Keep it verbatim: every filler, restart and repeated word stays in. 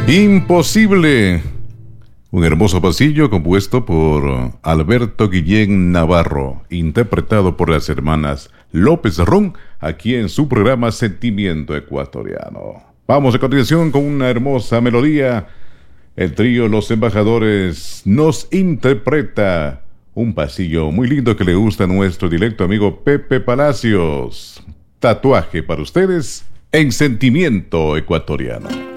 Imposible. Un hermoso pasillo compuesto por Alberto Guillén Navarro, interpretado por las hermanas López Ron, aquí en su programa Sentimiento Ecuatoriano. Vamos a continuación con una hermosa melodía. El trío Los Embajadores nos interpreta un pasillo muy lindo que le gusta a nuestro directo amigo Pepe Palacios. Tatuaje para ustedes en Sentimiento Ecuatoriano.